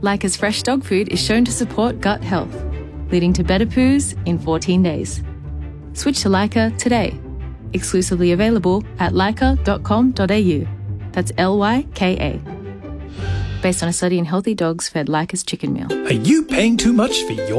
Lyca's fresh dog food is shown to support gut health, leading to better poos in 14 days. Switch to Lyca today. Exclusively available at lyca.com.au. That's Lyka. Based on a study in healthy dogs fed Lyca's chicken meal. Are you paying too much for your